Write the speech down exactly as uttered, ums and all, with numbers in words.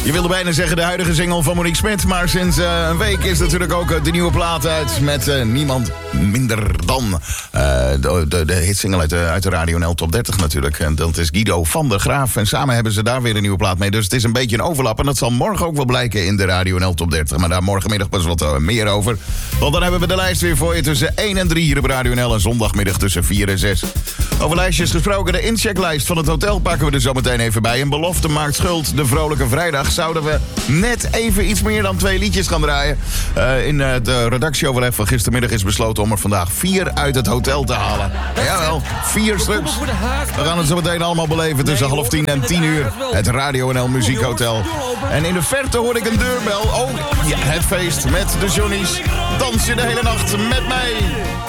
Je wilde bijna zeggen de huidige single van Monique Smit. Maar sinds uh, een week is natuurlijk ook uh, de nieuwe plaat uit. Met uh, niemand minder dan uh, de, de, de hitsingle uit de, uit de Radio N L Top dertig natuurlijk. En dat is Guido van der Graaf. En samen hebben ze daar weer een nieuwe plaat mee. Dus het is een beetje een overlap. En dat zal morgen ook wel blijken in de Radio N L Top dertig. Maar daar morgenmiddag pas wat uh, meer over. Want dan hebben we de lijst weer voor je tussen één en drie hier op Radio N L. En zondagmiddag tussen vier en zes. Over lijstjes gesproken, de inchecklijst van het hotel pakken we er zo meteen even bij. Een belofte maakt schuld. De Vrolijke Vrijdag zouden we net even iets meer dan twee liedjes gaan draaien. Uh, in uh, de redactieoverleg van gistermiddag is besloten om er vandaag vier uit het hotel te halen. Jawel, vier stuks. We gaan het zo meteen allemaal beleven tussen half tien en tien uur. Het Radio N L Muziekhotel. En in de verte hoor ik een deurbel. Oh, ja, het feest met de Johnny's. Dans je de hele nacht met mij.